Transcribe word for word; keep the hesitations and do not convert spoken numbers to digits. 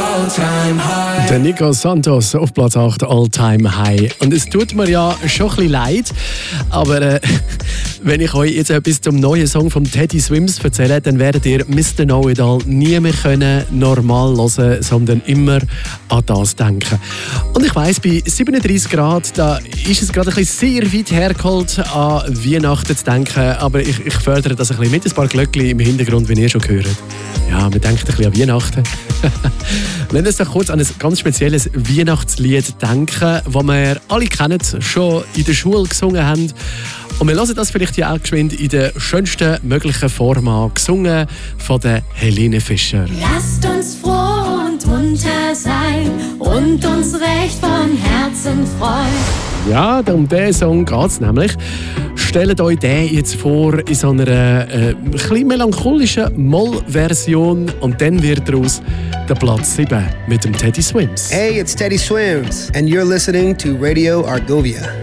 Der Nico Santos auf Platz acht, All Time High. Und es tut mir ja schon ein bisschen leid, aber äh, wenn ich euch jetzt etwas zum neuen Song von Teddy Swims erzähle, dann werdet ihr Mister Know-It-All nie mehr können normal hören, sondern immer an das denken. Und ich weiss, bei siebenunddreißig Grad, da ist es gerade ein bisschen sehr weit hergeholt, an Weihnachten zu denken, aber ich, ich fördere das ein bisschen mit ein paar Glöckchen im Hintergrund, wie ihr schon gehört. Ja, man denkt ein bisschen an Weihnachten. Lass uns doch kurz an ein ganz spezielles Weihnachtslied denken, das wir alle kennen, schon in der Schule gesungen haben. Und wir hören das vielleicht ja auch geschwind in der schönsten möglichen Form an, gesungen von der Helene Fischer. Lasst uns froh und munter sein und uns recht von Herzen freuen. Ja, um diesen Song geht es nämlich. Stellt euch den jetzt vor in so einer äh, ein melancholischen Moll-Version und dann wird daraus der Platz sieben mit dem Teddy Swims. Hey, it's Teddy Swims and you're listening to Radio Argovia.